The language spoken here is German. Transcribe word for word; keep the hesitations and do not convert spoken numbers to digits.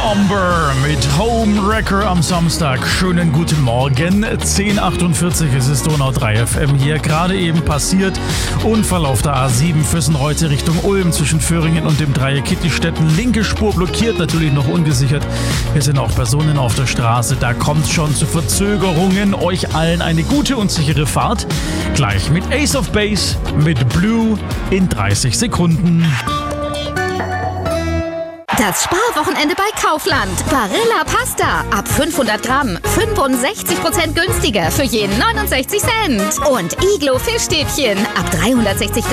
Umber mit Homewrecker am Samstag. Schönen guten Morgen. zehn Uhr achtundvierzig, es ist Donau drei F M hier. Gerade eben passiert. Unfall auf der A sieben Füssen-Reutte Richtung Ulm zwischen Föhringen und dem Dreieck Kittistetten. Linke Spur blockiert, natürlich noch ungesichert. Es sind auch Personen auf der Straße. Da kommt schon zu Verzögerungen. Euch allen eine gute und sichere Fahrt. Gleich mit Ace of Base mit Blue in dreißig Sekunden. Das Sparwochenende bei Kaufland. Barilla Pasta. Ab fünfhundert Gramm. fünfundsechzig Prozent günstiger für jeden neunundsechzig Cent. Und Iglo Fischstäbchen. Ab dreihundertsechzig